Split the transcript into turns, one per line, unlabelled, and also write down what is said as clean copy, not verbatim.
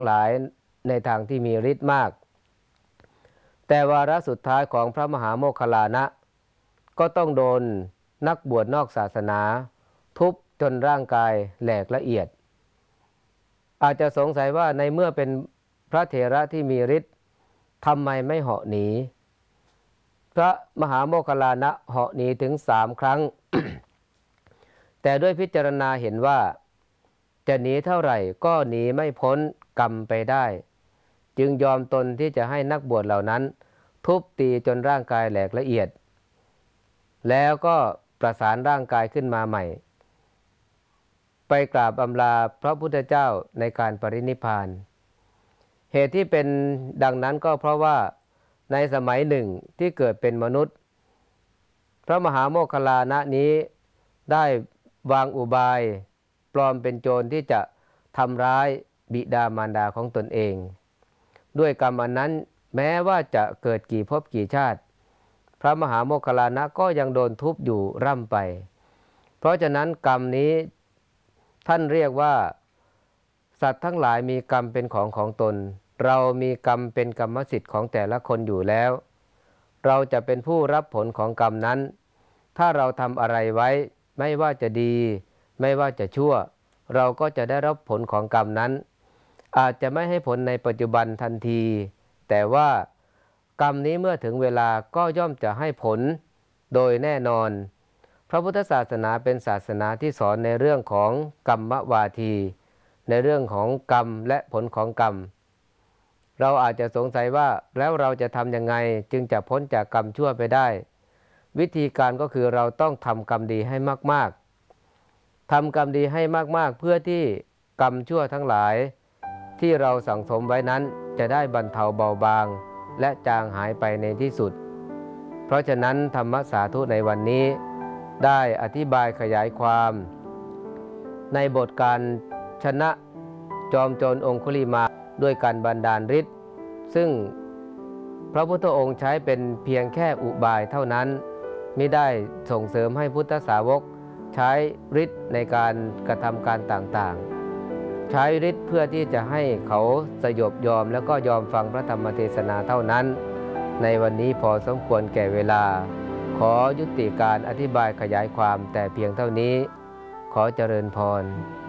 หลายในทางที่มีฤทธิ์มากแต่วาระสุดท้ายของพระมหาโมคคัลลานะก็ต้องโดนนักบวชนอกศาสนาทุบจนร่างกายแหลกละเอียดอาจจะสงสัยว่าในเมื่อเป็นพระเถระที่มีฤทธิ์ทำไมไม่เหาะหนีพระมหาโมคคัลลานะเหาะหนีถึง3 ครั้ง แต่ด้วยพิจารณาเห็นว่าจะหนีเท่าไหร่ก็หนีไม่พ้นกรรมไปได้จึงยอมตนที่จะให้นักบวชเหล่านั้นทุบตีจนร่างกายแหลกละเอียดแล้วก็ประสานร่างกายขึ้นมาใหม่ไปกราบอำลาพระพุทธเจ้าในการปรินิพพานเหตุที่เป็นดังนั้นก็เพราะว่าในสมัยหนึ่งที่เกิดเป็นมนุษย์พระมหาโมคคัลลานะนี้ได้วางอุบายปลอมเป็นโจรที่จะทำร้ายบิดามารดาของตนเองด้วยกรรมอันนั้นแม้ว่าจะเกิดกี่ภพกี่ชาติพระมหาโมคคัลลานะก็ยังโดนทุบอยู่ร่ำไปเพราะฉะนั้นกรรมนี้ท่านเรียกว่าสัตว์ทั้งหลายมีกรรมเป็นของตนเรามีกรรมเป็นกรรมสิทธิ์ของแต่ละคนอยู่แล้วเราจะเป็นผู้รับผลของกรรมนั้นถ้าเราทำอะไรไว้ไม่ว่าจะดีไม่ว่าจะชั่วเราก็จะได้รับผลของกรรมนั้นอาจจะไม่ให้ผลในปัจจุบันทันทีแต่ว่ากรรมนี้เมื่อถึงเวลาก็ย่อมจะให้ผลโดยแน่นอนพระพุทธศาสนาเป็นศาสนาที่สอนในเรื่องของกรรมวาทีในเรื่องของกรรมและผลของกรรมเราอาจจะสงสัยว่าแล้วเราจะทำยังไงจึงจะพ้นจากกรรมชั่วไปได้วิธีการก็คือเราต้องทำกรรมดีให้มากๆทำกรรมดีให้มากๆเพื่อที่กรรมชั่วทั้งหลายที่เราสั่งสมไว้นั้นจะได้บรรเทาเบาบางและจางหายไปในที่สุดเพราะฉะนั้นธรรมสาธุในวันนี้ได้อธิบายขยายความในบทการชนะจอมโจรองคุลิมาด้วยการบันดาลฤทธิ์ซึ่งพระพุทธองค์ใช้เป็นเพียงแค่อุบายเท่านั้นไม่ได้ส่งเสริมให้พุทธสาวกใช้ฤทธิ์ในการกระทำการต่างๆใช้ฤทธิ์เพื่อที่จะให้เขาสยบยอมแล้วก็ยอมฟังพระธรรมเทศนาเท่านั้นในวันนี้พอสมควรแก่เวลาขอยุติการอธิบายขยายความแต่เพียงเท่านี้ขอเจริญพร